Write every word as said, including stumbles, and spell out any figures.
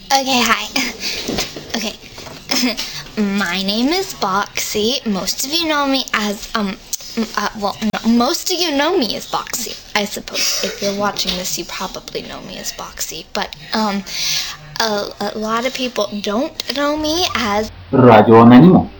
Okay, hi. Okay. My name is Boxy. Most of you know me as, um, uh, well, no, most of you know me as Boxy, I suppose. If you're watching this, you probably know me as Boxy. But, um, a, a lot of people don't know me as Rayo Anónimo.